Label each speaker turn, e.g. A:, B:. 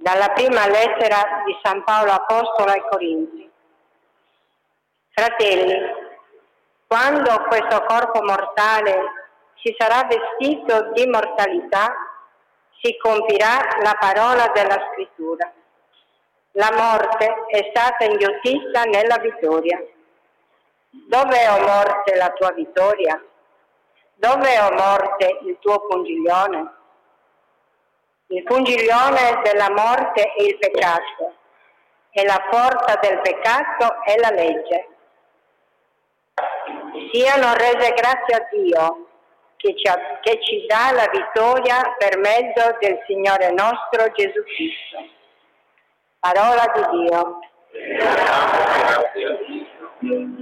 A: Dalla prima lettera di San Paolo Apostolo ai Corinzi. Fratelli, quando questo corpo mortale si sarà vestito di immortalità, si compirà la parola della Scrittura. La morte è stata inghiottita nella vittoria. Dov'è, o morte, la tua vittoria? Dov'è, o morte, il tuo pungiglione? Il pungiglione della morte è il peccato e la forza del peccato è la legge. Siano rese grazie a Dio che ci dà la vittoria per mezzo del Signore nostro Gesù Cristo. Parola di Dio.